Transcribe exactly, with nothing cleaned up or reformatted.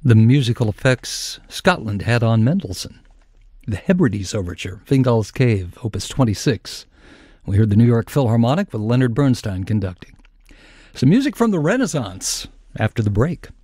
the musical effects Scotland had on Mendelssohn. The Hebrides Overture, Fingal's Cave, Opus twenty-six. We heard the New York Philharmonic with Leonard Bernstein conducting. Some music from the Renaissance after the break.